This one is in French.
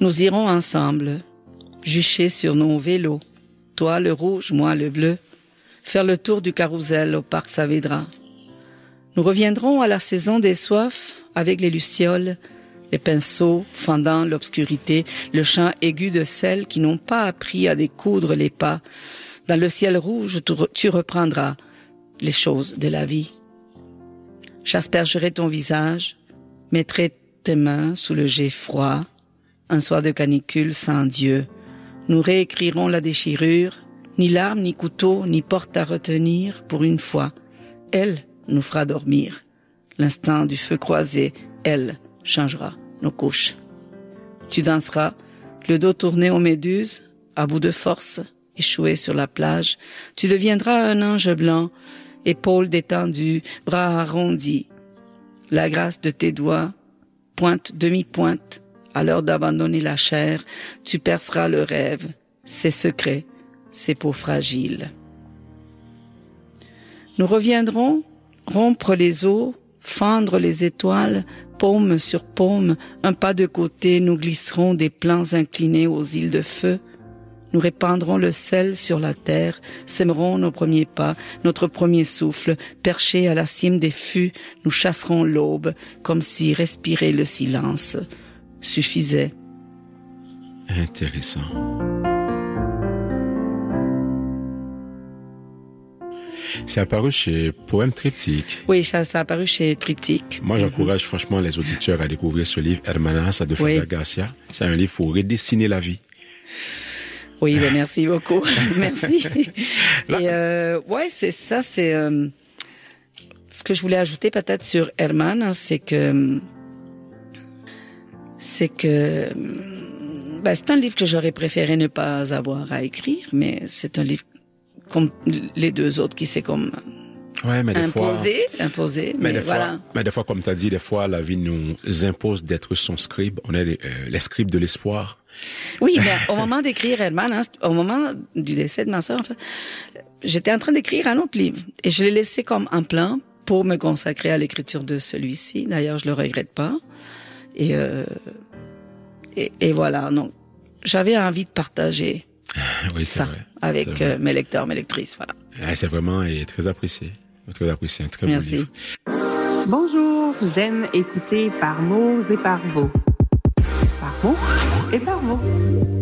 Nous irons ensemble, jucher sur nos vélos, toi le rouge, moi le bleu, faire le tour du carrousel au parc Saavedra. Nous reviendrons à la saison des soifs avec les lucioles, les pinceaux fendant l'obscurité, le chant aigu de celles qui n'ont pas appris à découdre les pas. Dans le ciel rouge, tu reprendras les choses de la vie. J'aspergerai ton visage, mettrai tes mains sous le jet froid. Un soir de canicule sans Dieu. Nous réécrirons la déchirure, ni larmes, ni couteau, ni porte à retenir pour une fois. Elle nous fera dormir. L'instant du feu croisé, elle changera nos couches. Tu danseras, le dos tourné aux méduses, à bout de force, échoué sur la plage. Tu deviendras un ange blanc, épaules détendues, bras arrondis. La grâce de tes doigts, pointe, demi-pointe, à l'heure d'abandonner la chair, tu perceras le rêve, ses secrets, ses peaux fragiles. Nous reviendrons, rompre les os, fendre les étoiles, paume sur paume, un pas de côté, nous glisserons des plans inclinés aux îles de feu. Nous répandrons le sel sur la terre, sèmerons nos premiers pas, notre premier souffle, perchés à la cime des fûts, nous chasserons l'aube, comme si respirer le silence suffisait. Intéressant. C'est apparu chez Poème Triptyque. Oui, ça a apparu chez Triptyque. Moi, j'encourage franchement les auditeurs à découvrir ce livre, Hermanas de Faber Garcia. C'est un livre pour redessiner la vie. Oui, ben merci beaucoup. Merci. Et ouais, c'est ça, c'est ce que je voulais ajouter peut-être sur Herman, hein, c'est que ben, c'est un livre que j'aurais préféré ne pas avoir à écrire, mais c'est un livre comme les deux autres qui s'est comme mais imposé, mais voilà. Mais des fois, comme tu as dit, des fois, la vie nous impose d'être son scribe. On est les scribes de l'espoir. Oui, mais au moment d'écrire Herman, hein, au moment du décès de ma sœur, en fait, j'étais en train d'écrire un autre livre et je l'ai laissé comme en plan pour me consacrer à l'écriture de celui-ci. D'ailleurs, je le regrette pas. Et voilà. Donc, j'avais envie de partager ça avec mes lecteurs, mes lectrices. Voilà. C'est vraiment très apprécié. Très apprécié, un très bon livre. Bonjour, j'aime écouter Par mots et par mots. Par mots et par mots.